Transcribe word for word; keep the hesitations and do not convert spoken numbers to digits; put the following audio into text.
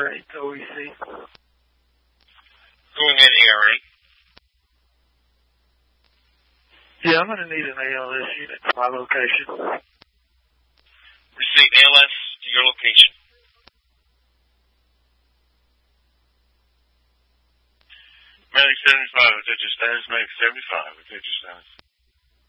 eight O E C. Going in A R A. Yeah, I'm going to need an A L S unit for my location. Receive A L S to your location. Medic seventy-five, attention status. Medic seventy-five, attention status.